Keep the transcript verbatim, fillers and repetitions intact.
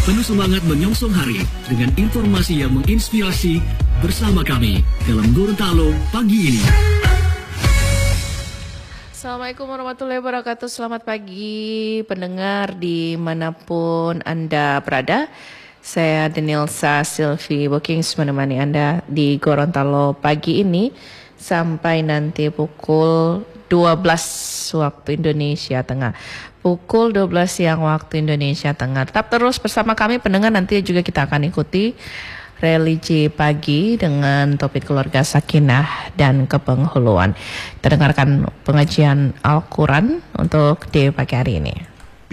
Penuh semangat menyongsong hari dengan informasi yang menginspirasi bersama kami dalam Gorontalo pagi ini. Assalamualaikum warahmatullahi wabarakatuh. Selamat pagi pendengar dimanapun Anda berada. Saya Denilsa Silvi Bookings menemani Anda di Gorontalo pagi ini sampai nanti pukul dua belas waktu Indonesia Tengah. Pukul dua belas siang waktu Indonesia Tengah. Tetap terus bersama kami pendengar, nanti juga kita akan ikuti religi pagi dengan topik keluarga sakinah dan kepenghuluan. Kita dengarkan pengajian Al-Quran untuk di pagi hari ini.